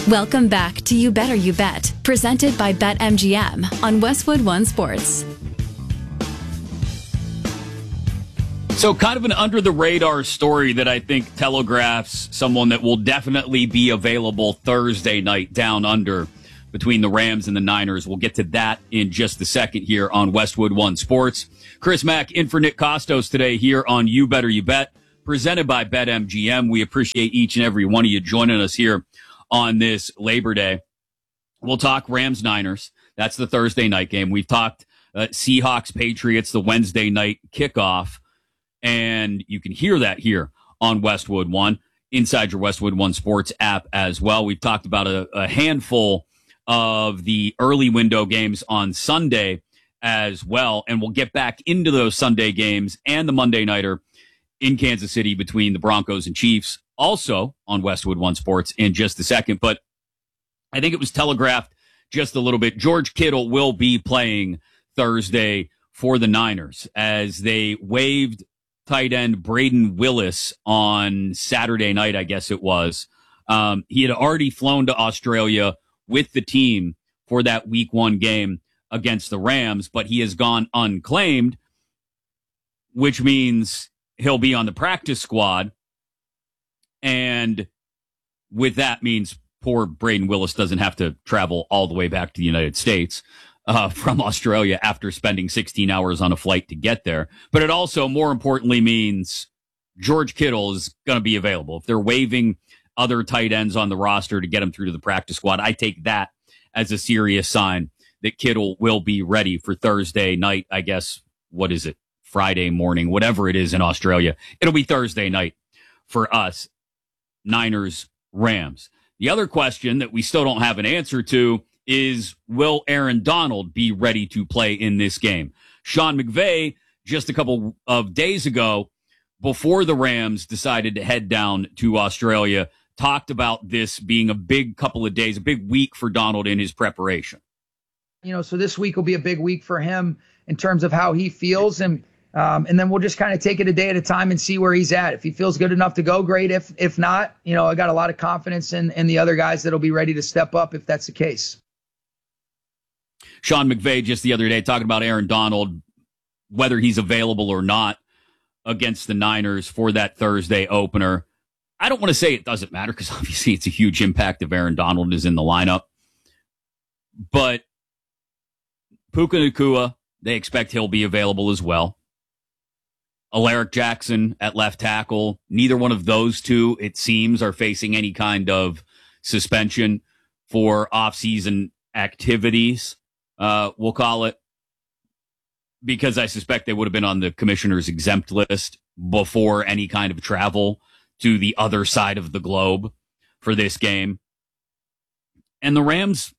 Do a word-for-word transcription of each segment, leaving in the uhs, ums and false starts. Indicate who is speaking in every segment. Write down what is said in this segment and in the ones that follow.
Speaker 1: Welcome back to You Better You Bet, presented by BetMGM on Westwood One Sports.
Speaker 2: So kind of an under-the-radar story that I think telegraphs someone that will definitely be available Thursday night down under between the Rams and the Niners. We'll get to that in just a second here on Westwood One Sports. Chris Mack in for Nick Kostos today here on You Better You Bet, presented by BetMGM. We appreciate each and every one of you joining us here on this Labor Day. We'll talk Rams-Niners. That's the Thursday night game. We've talked uh, Seahawks-Patriots, the Wednesday night kickoff. And you can hear that here on Westwood One, inside your Westwood One Sports app as well. We've talked about a, a handful of the early window games on Sunday as well. And we'll get back into those Sunday games and the Monday nighter in Kansas City between the Broncos and Chiefs, also on Westwood One Sports in just a second. But I think it was telegraphed just a little bit. George Kittle will be playing Thursday for the Niners as they waived tight end Braden Willis on Saturday night, I guess it was. Um, he had already flown to Australia with the team for that week one game against the Rams, but he has gone unclaimed, which means he'll be on the practice squad. And with that means poor Braden Willis doesn't have to travel all the way back to the United States uh, from Australia after spending sixteen hours on a flight to get there. But it also, more importantly, means George Kittle is going to be available. If they're waiving other tight ends on the roster to get him through to the practice squad, I take that as a serious sign that Kittle will be ready for Thursday night. I guess, what is it? Friday morning, whatever it is in Australia. It'll be Thursday night for us. Niners, Rams. The other question that we still don't have an answer to is, will Aaron Donald be ready to play in this game? Sean McVay, just a couple of days ago, before the Rams decided to head down to Australia, talked about this being a big couple of days, a big week for Donald in his preparation.
Speaker 3: You know, so this week will be a big week for him in terms of how he feels. And Um, and then we'll just kind of take it a day at a time and see where he's at. If he feels good enough to go, great. If if not, you know, I got a lot of confidence in, in the other guys that'll be ready to step up if that's the case.
Speaker 2: Sean McVay just the other day talking about Aaron Donald, whether he's available or not against the Niners for that Thursday opener. I don't want to say it doesn't matter because obviously it's a huge impact if Aaron Donald is in the lineup. But Puka Nacua, they expect he'll be available as well. Alaric Jackson at left tackle. Neither one of those two, it seems, are facing any kind of suspension for off-season activities, uh, we'll call it, because I suspect they would have been on the commissioner's exempt list before any kind of travel to the other side of the globe for this game. And the Rams,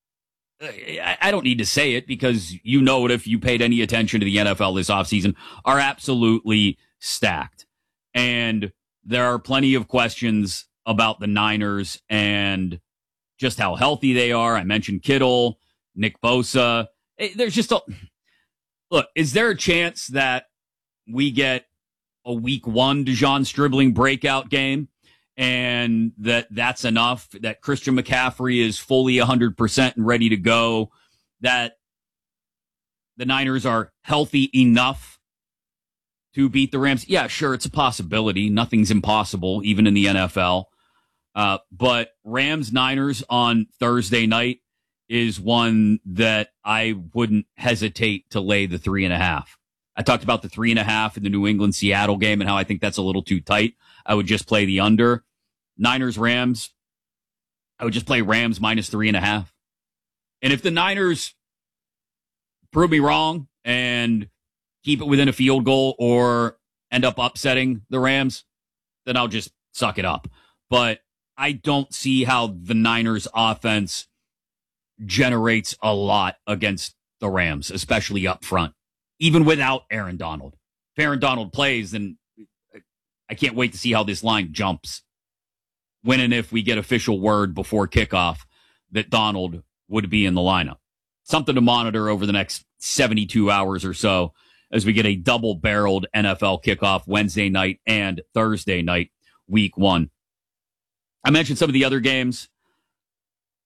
Speaker 2: I don't need to say it because you know it if you paid any attention to the N F L this offseason, are absolutely stacked. And there are plenty of questions about the Niners and just how healthy they are. I mentioned Kittle, Nick Bosa. There's just a look, is there a chance that we get a week one DeJon Stribling breakout game? And that that's enough, that Christian McCaffrey is fully one hundred percent and ready to go, that the Niners are healthy enough to beat the Rams? Yeah, sure, it's a possibility. Nothing's impossible, even in the N F L. Uh, but Rams-Niners on Thursday night is one that I wouldn't hesitate to lay the three and a half. I talked about the three and a half in the New England-Seattle game and how I think that's a little too tight. I would just play the under. Niners, Rams, I would just play Rams minus three and a half. And if the Niners prove me wrong and keep it within a field goal or end up upsetting the Rams, then I'll just suck it up. But I don't see how the Niners offense generates a lot against the Rams, especially up front, even without Aaron Donald. If Aaron Donald plays, then I can't wait to see how this line jumps when and if we get official word before kickoff that Donald would be in the lineup. Something to monitor over the next seventy-two hours or so as we get a double-barreled N F L kickoff Wednesday night and Thursday night, week one. I mentioned some of the other games.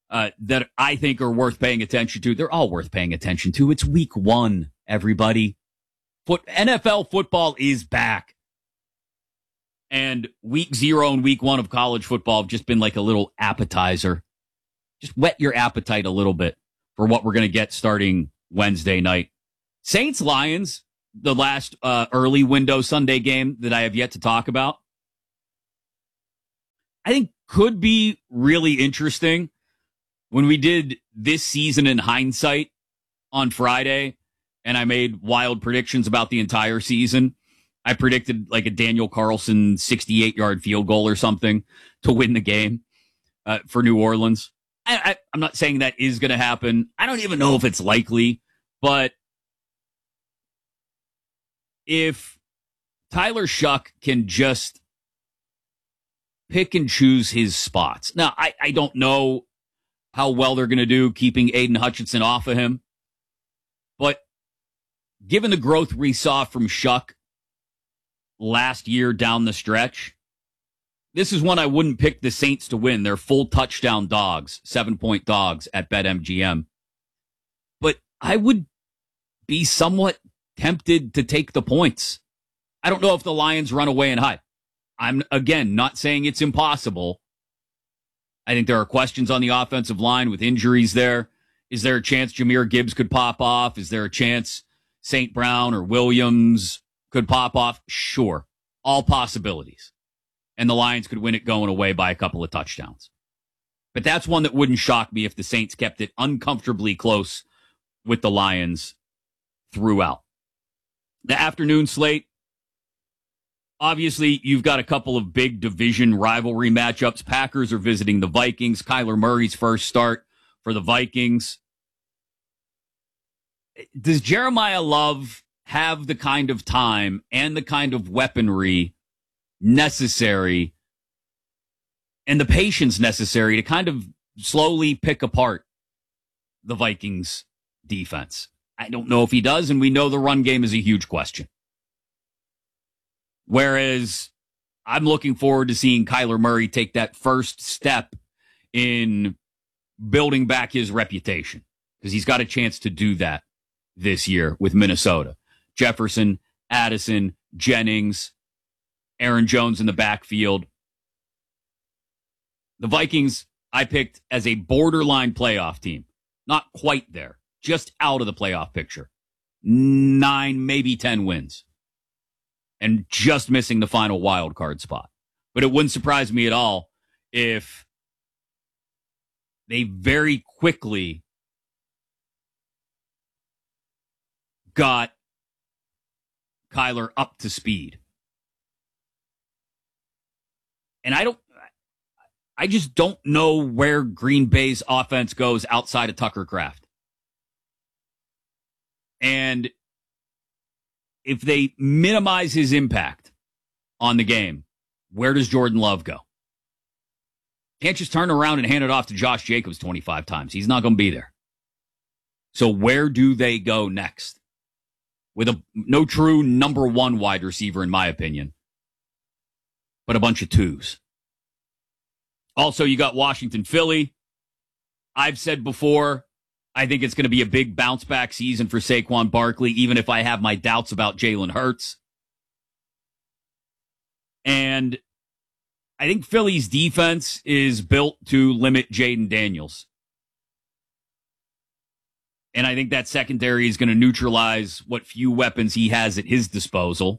Speaker 2: uh, that I think are worth paying attention to. They're all worth paying attention to. It's week one, everybody. Foot, N F L football is back. And week zero and week one of college football have just been like a little appetizer. Just whet your appetite a little bit for what we're going to get starting Wednesday night. Saints Lions, the last uh, early window Sunday game that I have yet to talk about, I think could be really interesting. When we did this season in hindsight on Friday, and I made wild predictions about the entire season, I predicted like a Daniel Carlson sixty-eight yard field goal or something to win the game uh, for New Orleans. I, I, I'm not saying that is going to happen. I don't even know if it's likely, but if Tyler Shuck can just pick and choose his spots. Now, I, I don't know how well they're going to do keeping Aiden Hutchinson off of him, but given the growth we saw from Shuck last year down the stretch, this is one I wouldn't pick the Saints to win. They're full touchdown dogs, seven-point dogs at BetMGM. But I would be somewhat tempted to take the points. I don't know if the Lions run away and hide. I'm, again, not saying it's impossible. I think there are questions on the offensive line with injuries there. Is there a chance Jahmyr Gibbs could pop off? Is there a chance Saint Brown or Williams could pop off? Sure. All possibilities. And the Lions could win it going away by a couple of touchdowns. But that's one that wouldn't shock me if the Saints kept it uncomfortably close with the Lions throughout. The afternoon slate, obviously, you've got a couple of big division rivalry matchups. Packers are visiting the Vikings. Kyler Murray's first start for the Vikings. Does Jeremiah Love have the kind of time and the kind of weaponry necessary and the patience necessary to kind of slowly pick apart the Vikings defense? I don't know if he does, and we know the run game is a huge question. Whereas I'm looking forward to seeing Kyler Murray take that first step in building back his reputation, because he's got a chance to do that this year with Minnesota. Jefferson, Addison, Jennings, Aaron Jones in the backfield. The Vikings I picked as a borderline playoff team. Not quite there. Just out of the playoff picture. Nine, maybe ten wins. And just missing the final wild card spot. But it wouldn't surprise me at all if they very quickly got Kyler up to speed. And I don't, I just don't know where Green Bay's offense goes outside of Tucker Kraft. And if they minimize his impact on the game, where does Jordan Love go? Can't just turn around and hand it off to Josh Jacobs twenty-five times. He's not going to be there. So where do they go next? With a no true number one wide receiver, in my opinion, but a bunch of twos. Also, you got Washington, Philly. I've said before, I think it's going to be a big bounce back season for Saquon Barkley, even if I have my doubts about Jalen Hurts. And I think Philly's defense is built to limit Jaden Daniels. And I think that secondary is going to neutralize what few weapons he has at his disposal.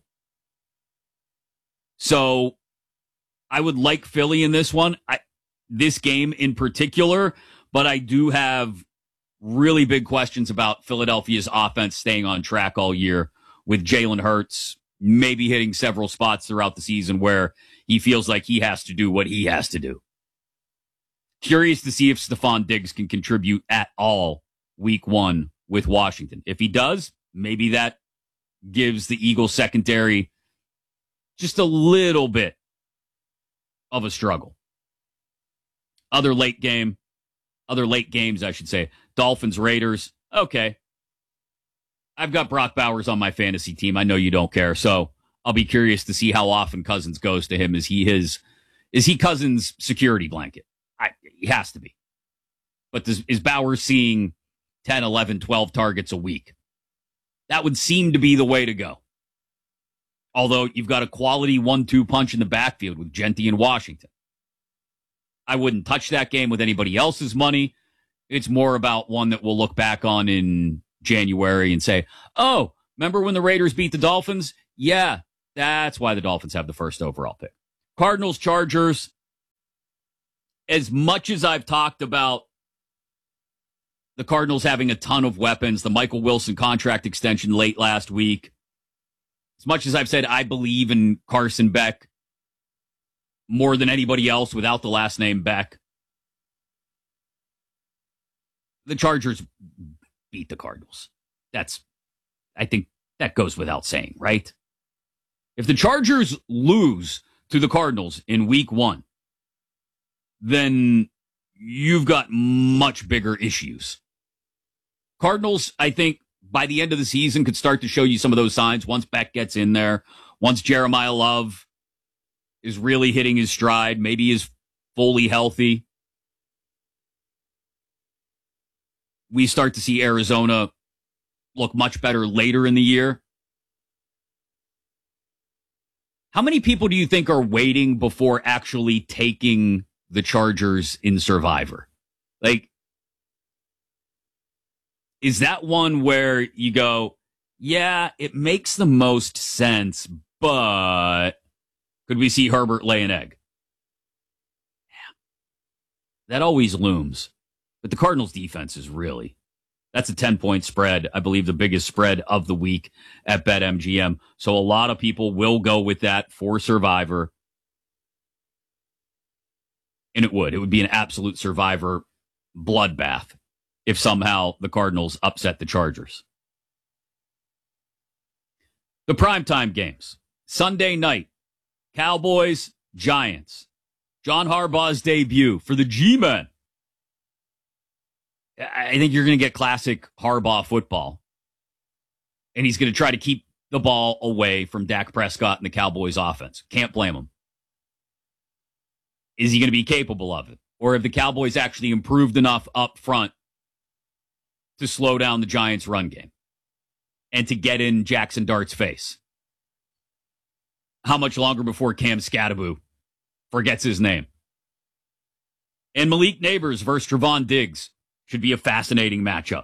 Speaker 2: So I would like Philly in this one, I, this game in particular, but I do have really big questions about Philadelphia's offense staying on track all year with Jalen Hurts maybe hitting several spots throughout the season where he feels like he has to do what he has to do. Curious to see if Stephon Diggs can contribute at all week one with Washington. If he does, maybe that gives the Eagles secondary just a little bit of a struggle. Other late game, other late games, I should say. Dolphins, Raiders. Okay. I've got Brock Bowers on my fantasy team. I know you don't care. So I'll be curious to see how often Cousins goes to him. Is he his, is he Cousins' security blanket? I, he has to be. But does, is Bowers seeing ten, eleven, twelve targets a week? That would seem to be the way to go. Although you've got a quality one two punch in the backfield with Genty and Washington. I wouldn't touch that game with anybody else's money. It's more about one that we'll look back on in January and say, oh, remember when the Raiders beat the Dolphins? Yeah, that's why the Dolphins have the first overall pick. Cardinals, Chargers. As much as I've talked about the Cardinals having a ton of weapons, the Michael Wilson contract extension late last week, as much as I've said I believe in Carson Beck more than anybody else without the last name Beck, the Chargers beat the Cardinals. That's, I think that goes without saying, right? If the Chargers lose to the Cardinals in week one, then you've got much bigger issues. Cardinals, I think, by the end of the season could start to show you some of those signs once Beck gets in there, once Jeremiah Love is really hitting his stride, maybe is fully healthy. We start to see Arizona look much better later in the year. How many people do you think are waiting before actually taking the Chargers in Survivor? Like, is that one where you go, yeah, it makes the most sense, but could we see Herbert lay an egg? Yeah. That always looms. But the Cardinals defense is really, that's a ten-point spread. I believe the biggest spread of the week at BetMGM. So a lot of people will go with that for Survivor. And it would. It would be an absolute Survivor bloodbath if somehow the Cardinals upset the Chargers. The primetime games. Sunday night. Cowboys, Giants. John Harbaugh's debut for the G-Men. I think you're going to get classic Harbaugh football. And he's going to try to keep the ball away from Dak Prescott and the Cowboys offense. Can't blame him. Is he going to be capable of it? Or have the Cowboys actually improved enough up front to slow down the Giants' run game and to get in Jackson Dart's face? How much longer before Cam Scattaboo forgets his name? And Malik Neighbors versus Trevon Diggs should be a fascinating matchup.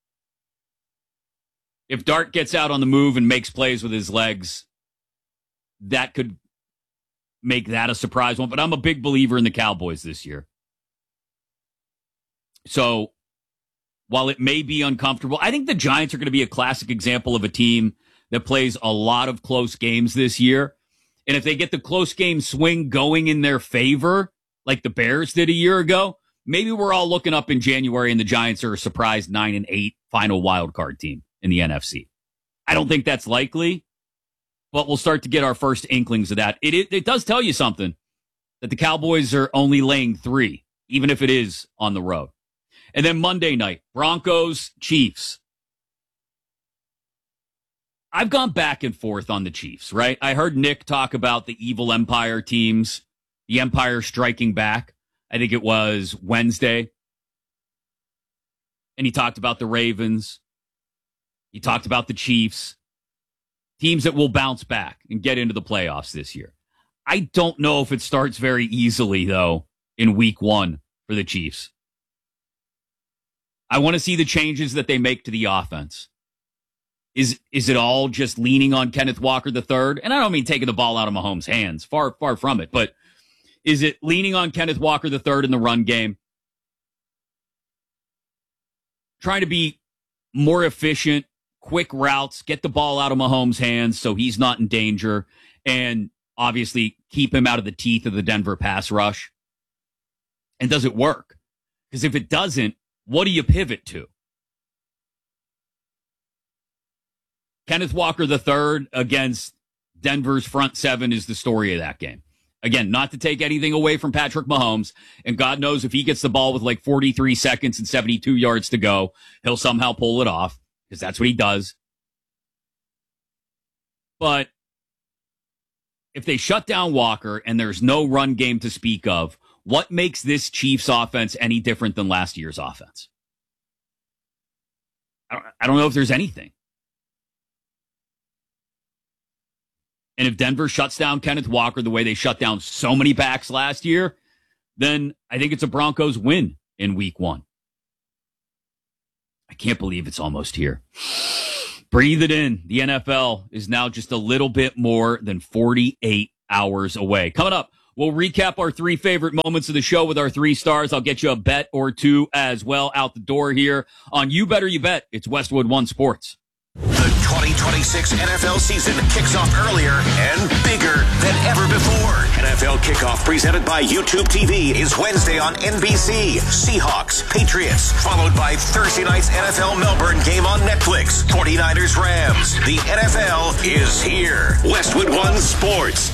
Speaker 2: If Dart gets out on the move and makes plays with his legs, that could make that a surprise one. But I'm a big believer in the Cowboys this year. So while it may be uncomfortable, I think the Giants are going to be a classic example of a team that plays a lot of close games this year. And if they get the close game swing going in their favor, like the Bears did a year ago, maybe we're all looking up in January and the Giants are a surprise nine and eight final wild card team in the N F C. I don't think that's likely, but we'll start to get our first inklings of that. It, it, it does tell you something that the Cowboys are only laying three, even if it is on the road. And then Monday night, Broncos, Chiefs. I've gone back and forth on the Chiefs, right? I heard Nick talk about the evil Empire teams, the Empire striking back. I think it was Wednesday. And he talked about the Ravens. He talked about the Chiefs. Teams that will bounce back and get into the playoffs this year. I don't know if it starts very easily, though, in week one for the Chiefs. I want to see the changes that they make to the offense. Is is it all just leaning on Kenneth Walker the third? And I don't mean taking the ball out of Mahomes' hands. Far, far from it. But is it leaning on Kenneth Walker the third in the run game? Trying to be more efficient, quick routes, get the ball out of Mahomes' hands so he's not in danger, and obviously keep him out of the teeth of the Denver pass rush. And does it work? Because if it doesn't, what do you pivot to? Kenneth Walker the third against Denver's front seven is the story of that game. Again, not to take anything away from Patrick Mahomes, and God knows if he gets the ball with like forty-three seconds and seventy-two yards to go, he'll somehow pull it off, because that's what he does. But if they shut down Walker and there's no run game to speak of, What makes this Chiefs offense any different than last year's offense? I don't, I don't know if there's anything. And if Denver shuts down Kenneth Walker the way they shut down so many backs last year, then I think it's a Broncos win in week one. I can't believe it's almost here. Breathe it in. The N F L is now just a little bit more than forty-eight hours away. Coming up, we'll recap our three favorite moments of the show with our three stars. I'll get you a bet or two as well out the door here on You Better You Bet. It's Westwood One Sports.
Speaker 4: The twenty twenty-six N F L season kicks off earlier and bigger than ever before. N F L Kickoff presented by YouTube T V is Wednesday on N B C. Seahawks, Patriots, followed by Thursday night's N F L Melbourne game on Netflix. forty-niners, Rams. The N F L is here. Westwood One Sports.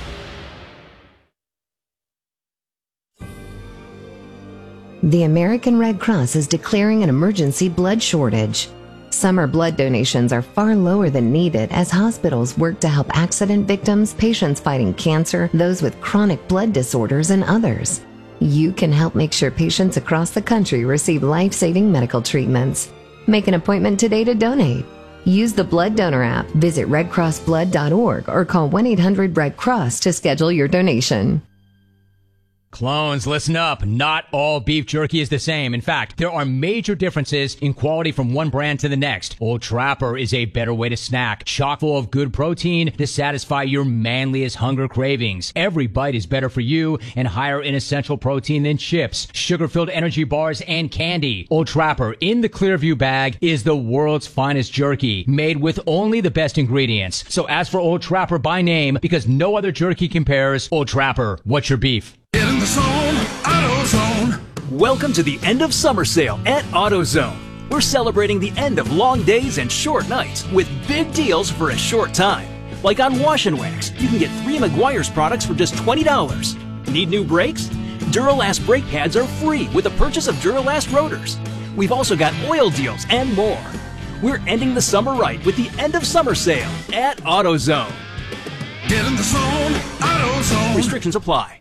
Speaker 5: The American Red Cross is declaring an emergency blood shortage. Summer blood donations are far lower than needed as hospitals work to help accident victims, patients fighting cancer, those with chronic blood disorders, and others. You can help make sure patients across the country receive life-saving medical treatments. Make an appointment today to donate. Use the Blood Donor app, visit red cross blood dot org, or call one eight hundred red cross to schedule your donation.
Speaker 6: Clones, listen up. Not all beef jerky is the same. In fact, there are major differences in quality from one brand to the next. Old Trapper is a better way to snack, chock full of good protein to satisfy your manliest hunger cravings. Every bite is better for you and higher in essential protein than chips, sugar-filled energy bars, and candy. Old Trapper in the Clearview bag is the world's finest jerky, made with only the best ingredients. So ask for Old Trapper by name because no other jerky compares. Old Trapper, what's your beef?
Speaker 7: Get in the zone, AutoZone. Welcome to the end of summer sale at AutoZone. We're celebrating the end of long days and short nights with big deals for a short time. Like on Wash and Wax, you can get three Meguiar's products for just twenty dollars. Need new brakes? Duralast brake pads are free with the purchase of Duralast rotors. We've also got oil deals and more. We're ending the summer right with the end of summer sale at AutoZone. Get in the zone, AutoZone. Restrictions apply.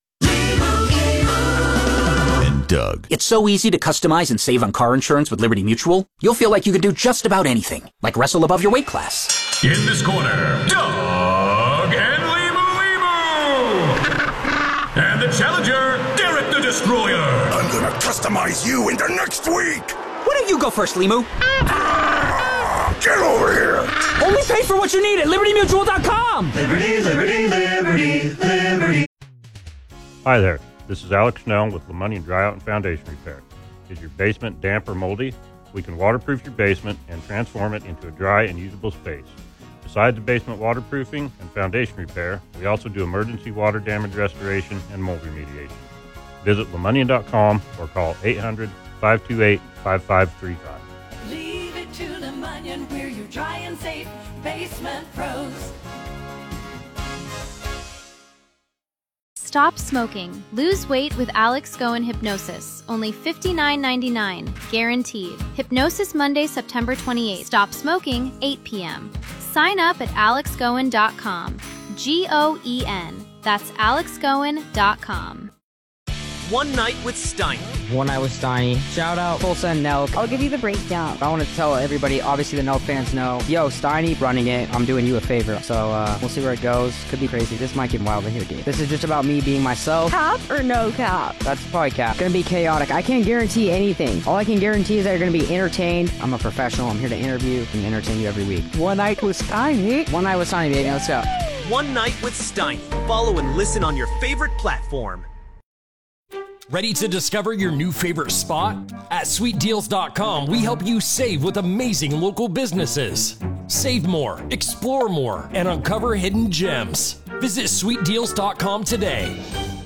Speaker 4: Doug.
Speaker 8: It's so easy to customize and save on car insurance with Liberty Mutual. You'll feel like you could do just about anything, like wrestle above your weight class.
Speaker 7: In this corner, Doug and Limu Limu. And the challenger, Derek the Destroyer.
Speaker 4: I'm gonna customize you into next week.
Speaker 8: Why don't you go first, Limu?
Speaker 4: Ah, get over here.
Speaker 8: Only pay for what you need at liberty mutual dot com.
Speaker 7: Liberty, Liberty, Liberty, Liberty.
Speaker 9: Hi there. This is Alex Snell with LeMoney Dry Out and Foundation Repair. Is your basement damp or moldy? We can waterproof your basement and transform it into a dry and usable space. Besides the basement waterproofing and foundation repair, we also do emergency water damage restoration and mold remediation. Visit lemonnian dot com or call eight hundred, five two eight, five five three five.
Speaker 10: Leave it to LeMonnian, we're your dry and safe basement pros.
Speaker 11: Stop smoking. Lose weight with Alex Goen Hypnosis. Only fifty-nine ninety-nine. Guaranteed. Hypnosis Monday, September twenty-eighth. Stop smoking, eight p.m. Sign up at alex goen dot com. G O E N. That's alex goen dot com.
Speaker 12: One Night with Steiny.
Speaker 13: One Night with Steiny. Shout out Tulsa and Nelk. I'll give you the breakdown. I want to tell everybody, obviously the Nelk fans know, yo, Steiny running it. I'm doing you a favor. So uh, we'll see where it goes. Could be crazy. This might get wild in here, dude. This is just about me being myself.
Speaker 14: Cap or no cap?
Speaker 13: That's probably cap. Gonna be chaotic. I can't guarantee anything. All I can guarantee is that you're gonna be entertained. I'm a professional. I'm here to interview and entertain you every week.
Speaker 14: One Night with Steiny.
Speaker 13: One Night with Steiny, baby. Let's go.
Speaker 12: One Night with Steiny. Follow and listen on your favorite platform.
Speaker 15: Ready to discover your new favorite spot? At sweet deals dot com, we help you save with amazing local businesses. Save more, explore more, and uncover hidden gems. Visit sweet deals dot com today.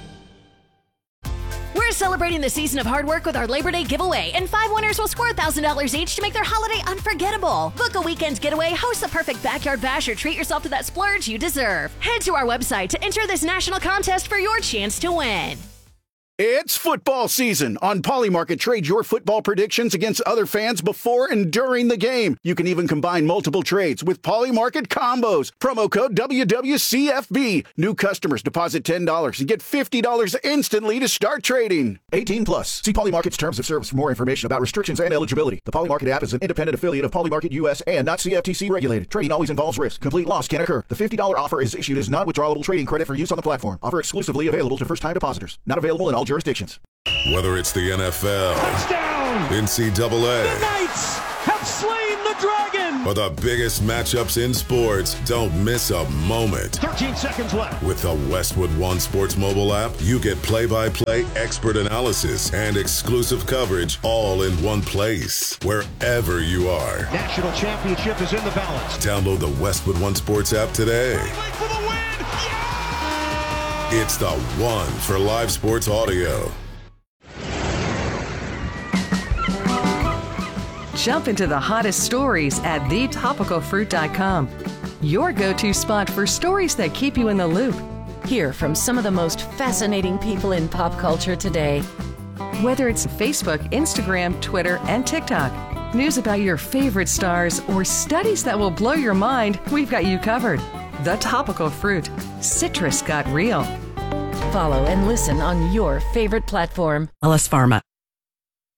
Speaker 16: We're celebrating the season of hard work with our Labor Day giveaway, and five winners will score one thousand dollars each to make their holiday unforgettable. Book a weekend getaway, host the perfect backyard bash, or treat yourself to that splurge you deserve. Head to our website to enter this national contest for your chance to win.
Speaker 17: It's football season. On Polymarket, trade your football predictions against other fans before and during the game. You can even combine multiple trades with Polymarket combos. Promo code W W C F B. New customers deposit ten dollars and get fifty dollars instantly to start trading.
Speaker 18: eighteen plus. See Polymarket's terms of service for more information about restrictions and eligibility. The Polymarket app is an independent affiliate of Polymarket U S and not C F T C regulated. Trading always involves risk. Complete loss can occur. The fifty dollars offer is issued as non-withdrawable trading credit for use on the platform. Offer exclusively available to first-time depositors. Not available in all jurisdictions.
Speaker 19: Whether it's the N F L,
Speaker 20: touchdown,
Speaker 19: N C double A,
Speaker 20: the Knights have slain the dragon,
Speaker 19: or the biggest matchups in sports, don't miss a moment.
Speaker 20: thirteen seconds left.
Speaker 19: With the Westwood One Sports mobile app, you get play-by-play expert analysis and exclusive coverage all in one place, wherever you are.
Speaker 20: National championship is in the balance.
Speaker 19: Download the Westwood One Sports app today.
Speaker 20: For the win. Yeah!
Speaker 19: It's the one for live sports audio.
Speaker 21: Jump into the hottest stories at the topical fruit dot com. Your go-to spot for stories that keep you in the loop.
Speaker 22: Hear from some of the most fascinating people in pop culture today.
Speaker 21: Whether it's Facebook, Instagram, Twitter, and TikTok, news about your favorite stars, or studies that will blow your mind, we've got you covered. The Topical Fruit. Citrus got real.
Speaker 22: Follow and listen on your favorite platform.
Speaker 23: Ellis Pharma.